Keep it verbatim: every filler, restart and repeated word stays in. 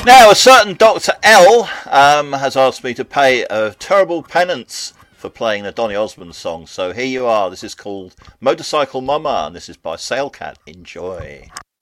Now, a certain Doctor L um, has asked me to pay a terrible penance for playing the Donny Osmond song. So here you are. This is called Motorcycle Mama, and this is by Sailcat. Enjoy.